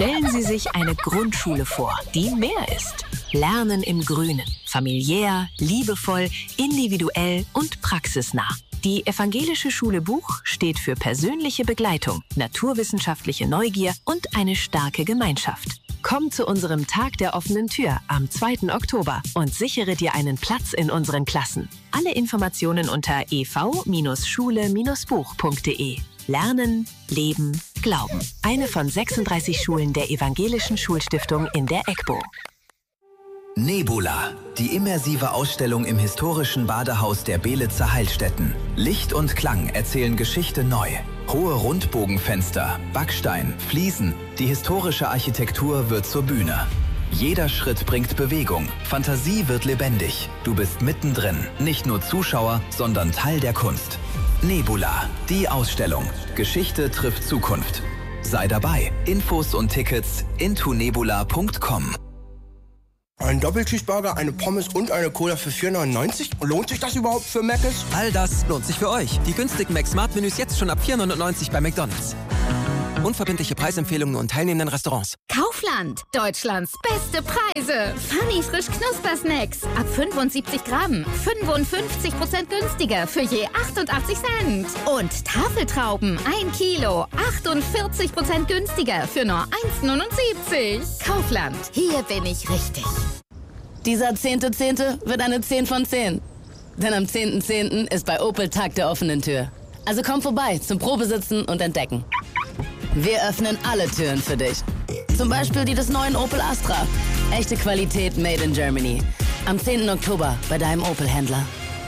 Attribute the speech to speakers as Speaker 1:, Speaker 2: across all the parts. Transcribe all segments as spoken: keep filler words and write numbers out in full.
Speaker 1: Stellen Sie sich eine Grundschule vor, die mehr ist. Lernen im Grünen. Familiär, liebevoll, individuell und praxisnah. Die Evangelische Schule Buch steht für persönliche Begleitung, naturwissenschaftliche Neugier und eine starke Gemeinschaft. Komm zu unserem Tag der offenen Tür am zweiten Oktober und sichere dir einen Platz in unseren Klassen. Alle Informationen unter e v Schule Buch punkt de. Lernen, Leben, Glauben. Eine von sechsunddreißig Schulen der Evangelischen Schulstiftung in der EGBO.
Speaker 2: Nebula, die immersive Ausstellung im historischen Badehaus der Belitzer Heilstätten. Licht und Klang erzählen Geschichte neu. Hohe Rundbogenfenster, Backstein, Fliesen, die historische Architektur wird zur Bühne. Jeder Schritt bringt Bewegung, Fantasie wird lebendig. Du bist mittendrin, nicht nur Zuschauer, sondern Teil der Kunst. Nebula, die Ausstellung. Geschichte trifft Zukunft. Sei dabei. Infos und Tickets into nebula punkt com.
Speaker 3: Ein Doppelcheeseburger, eine Pommes und eine Cola für vier neunundneunzig? Lohnt sich das überhaupt für Mc's?
Speaker 4: All das lohnt sich für euch. Die günstigen Mac-Smart-Menüs jetzt schon ab vier neunundneunzig bei McDonald's. Unverbindliche Preisempfehlungen nur in teilnehmenden Restaurants.
Speaker 5: Kaufland, Deutschlands beste Preise. Funny frisch Knuspersnacks. Ab fünfundsiebzig Gramm. fünfundfünfzig Prozent günstiger für je achtundachtzig Cent. Und Tafeltrauben, ein Kilo. achtundvierzig Prozent günstiger für nur eins neunundsiebzig. Kaufland, hier bin ich richtig.
Speaker 6: Dieser zehnte Zehnte wird eine zehn von zehn. Denn am zehnten Zehnten ist bei Opel Tag der offenen Tür. Also komm vorbei zum Probesitzen und Entdecken. Wir öffnen alle Türen für dich. Zum Beispiel die des neuen Opel Astra. Echte Qualität made in Germany. Am zehnten Oktober bei deinem Opel-Händler.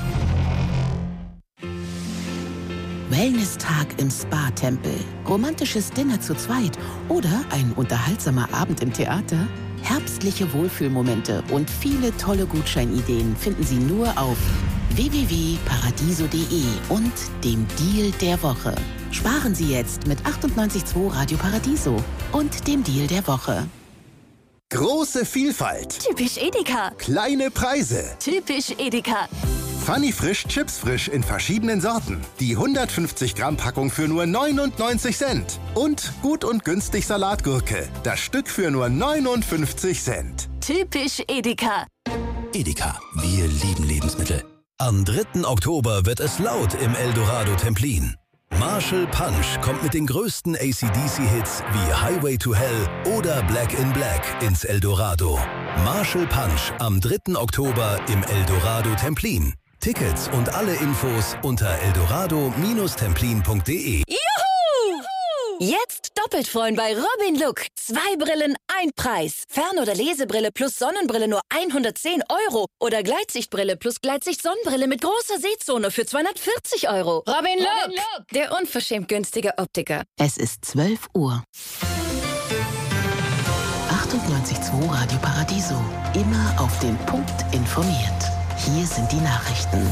Speaker 7: Wellness-Tag im Spa-Tempel. Romantisches Dinner zu zweit. Oder ein unterhaltsamer Abend im Theater. Herbstliche Wohlfühlmomente und viele tolle Gutscheinideen finden Sie nur auf w w w punkt paradiso punkt de und dem Deal der Woche. Sparen Sie jetzt mit achtundneunzig Komma zwei Radio Paradiso und dem Deal der Woche.
Speaker 8: Große Vielfalt.
Speaker 9: Typisch Edeka.
Speaker 8: Kleine Preise.
Speaker 9: Typisch Edeka.
Speaker 8: Funny Frisch, Chips Frisch in verschiedenen Sorten. Die hundertfünfzig Gramm Packung für nur neunundneunzig Cent. Und gut und günstig Salatgurke. Das Stück für nur neunundfünfzig Cent.
Speaker 9: Typisch Edeka.
Speaker 10: Edeka, wir lieben Lebensmittel. Am dritten Oktober wird es laut im Eldorado Templin. Marshall Punch kommt mit den größten A C D C-Hits wie Highway to Hell oder Black in Black ins Eldorado. Marshall Punch am dritten Oktober im Eldorado Templin. Tickets und alle Infos unter eldorado Templin punkt de.
Speaker 9: Juhu! Jetzt doppelt freuen bei Robin Look. Zwei Brillen, ein Preis. Fern- oder Lesebrille plus Sonnenbrille nur hundertzehn Euro. Oder Gleitsichtbrille plus Gleitsicht-Sonnenbrille mit großer Sehzone für zweihundertvierzig Euro. Robin Look, Robin Look, der unverschämt günstige Optiker.
Speaker 7: Es ist zwölf Uhr. achtundneunzig Komma zwei Radio Paradiso. Immer auf den Punkt informiert. Hier sind die Nachrichten.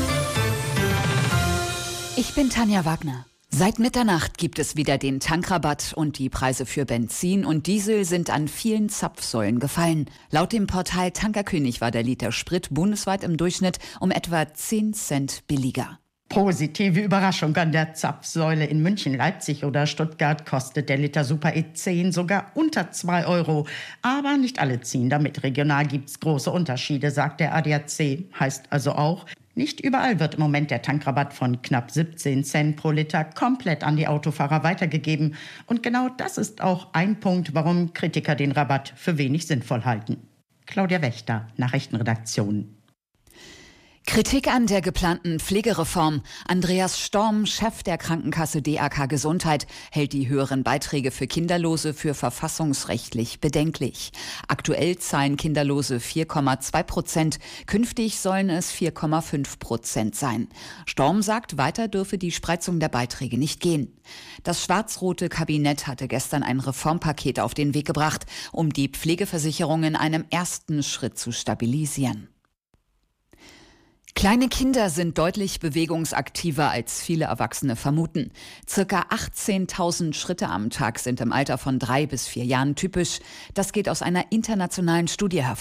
Speaker 11: Ich bin Tanja Wagner. Seit Mitternacht gibt es wieder den Tankrabatt und die Preise für Benzin und Diesel sind an vielen Zapfsäulen gefallen. Laut dem Portal Tankerkönig war der Liter Sprit bundesweit im Durchschnitt um etwa zehn Cent billiger.
Speaker 12: Positive Überraschung an der Zapfsäule. In München, Leipzig oder Stuttgart kostet der Liter Super E zehn sogar unter zwei Euro. Aber nicht alle ziehen damit. Regional gibt's große Unterschiede, sagt der A D A C. Heißt also auch, nicht überall wird im Moment der Tankrabatt von knapp siebzehn Cent pro Liter komplett an die Autofahrer weitergegeben. Und genau das ist auch ein Punkt, warum Kritiker den Rabatt für wenig sinnvoll halten. Claudia Wächter, Nachrichtenredaktion.
Speaker 11: Kritik an der geplanten Pflegereform. Andreas Storm, Chef der Krankenkasse D A K Gesundheit, hält die höheren Beiträge für Kinderlose für verfassungsrechtlich bedenklich. Aktuell zahlen Kinderlose vier Komma zwei Prozent, künftig sollen es vier Komma fünf Prozent sein. Storm sagt, weiter dürfe die Spreizung der Beiträge nicht gehen. Das schwarz-rote Kabinett hatte gestern ein Reformpaket auf den Weg gebracht, um die Pflegeversicherung in einem ersten Schritt zu stabilisieren. Kleine Kinder sind deutlich bewegungsaktiver, als viele Erwachsene vermuten. Circa achtzehntausend Schritte am Tag sind im Alter von drei bis vier Jahren typisch. Das geht aus einer internationalen Studie hervor.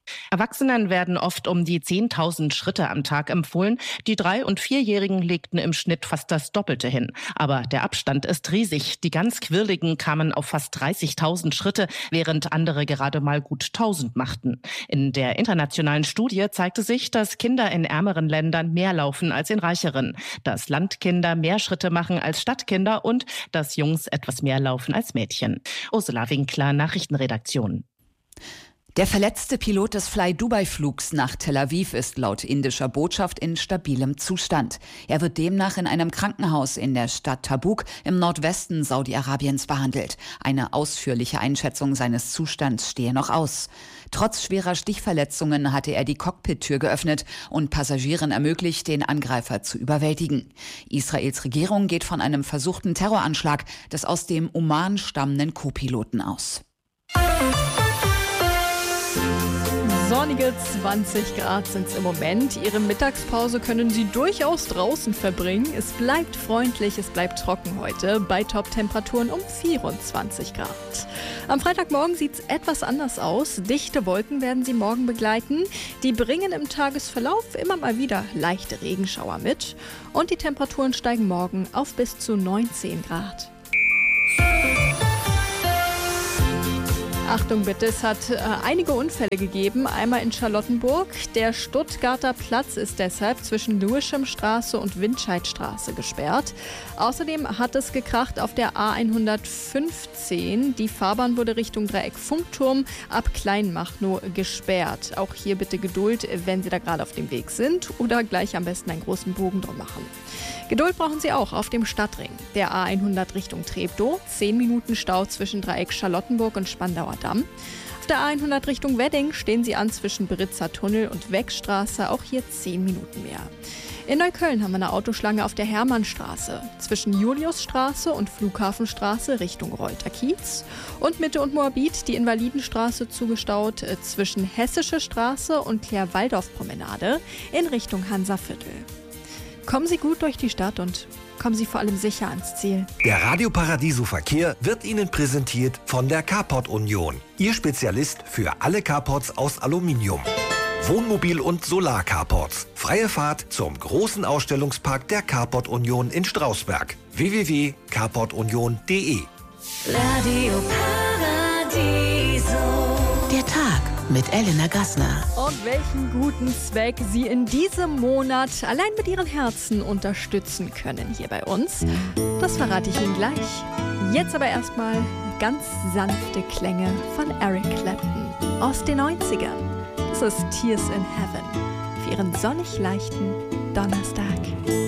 Speaker 13: Erwachsenen werden oft um die zehntausend Schritte am Tag empfohlen. Die Drei- und Vierjährigen legten im Schnitt fast das Doppelte hin. Aber der Abstand ist riesig. Die ganz Quirligen kamen auf fast dreißigtausend Schritte, während andere gerade mal gut tausend machten. In der internationalen Studie zeigte sich, dass Kinder in ärmeren Ländern mehr laufen als in reicheren, dass Landkinder mehr Schritte machen als Stadtkinder und dass Jungs etwas mehr laufen als Mädchen. Ursula Winkler, Nachrichtenredaktion.
Speaker 11: Der verletzte Pilot des Fly-Dubai-Flugs nach Tel Aviv ist laut indischer Botschaft in stabilem Zustand. Er wird demnach in einem Krankenhaus in der Stadt Tabuk im Nordwesten Saudi-Arabiens behandelt. Eine ausführliche Einschätzung seines Zustands stehe noch aus. Trotz schwerer Stichverletzungen hatte er die Cockpit-Tür geöffnet und Passagieren ermöglicht, den Angreifer zu überwältigen. Israels Regierung geht von einem versuchten Terroranschlag des aus dem Oman stammenden Co-Piloten aus.
Speaker 14: Sonnige zwanzig Grad sind es im Moment. Ihre Mittagspause können Sie durchaus draußen verbringen. Es bleibt freundlich, es bleibt trocken heute bei Top-Temperaturen um vierundzwanzig Grad. Am Freitagmorgen sieht es etwas anders aus. Dichte Wolken werden Sie morgen begleiten. Die bringen im Tagesverlauf immer mal wieder leichte Regenschauer mit. Und die Temperaturen steigen morgen auf bis zu neunzehn Grad. Achtung bitte, es hat äh, einige Unfälle gegeben, einmal in Charlottenburg. Der Stuttgarter Platz ist deshalb zwischen Lewischamstraße und Windscheidstraße gesperrt. Außerdem hat es gekracht auf der A hundertfünfzehn. Die Fahrbahn wurde Richtung Dreieck Funkturm ab Kleinmachnow gesperrt. Auch hier bitte Geduld, wenn Sie da gerade auf dem Weg sind oder gleich am besten einen großen Bogen drum machen. Geduld brauchen Sie auch auf dem Stadtring. Der A hundert Richtung Treptow, zehn Minuten Stau zwischen Dreieck Charlottenburg und Spandauer Damm. Auf der A hundert Richtung Wedding stehen Sie an zwischen Britzer Tunnel und Weckstraße, auch hier zehn Minuten mehr. In Neukölln haben wir eine Autoschlange auf der Hermannstraße zwischen Juliusstraße und Flughafenstraße Richtung Reuter Kiez. Und Mitte und Moabit die Invalidenstraße zugestaut äh, zwischen Hessische Straße und Klär-Waldorf-Promenade in Richtung Hansaviertel. Kommen Sie gut durch die Stadt und kommen Sie vor allem sicher ans Ziel.
Speaker 15: Der Radio Paradiso Verkehr wird Ihnen präsentiert von der Carport Union. Ihr Spezialist für alle Carports aus Aluminium. Wohnmobil- und Solar-Carports. Freie Fahrt zum großen Ausstellungspark der Carport Union in Strausberg. w w w punkt carport union punkt d e
Speaker 16: Radio Paradiso.
Speaker 7: Der Tag mit Elena Gassner.
Speaker 14: Und welchen guten Zweck Sie in diesem Monat allein mit Ihren Herzen unterstützen können hier bei uns, das verrate ich Ihnen gleich. Jetzt aber erstmal ganz sanfte Klänge von Eric Clapton aus den neunzigern. Das ist Tears in Heaven für Ihren sonnig leichten Donnerstag.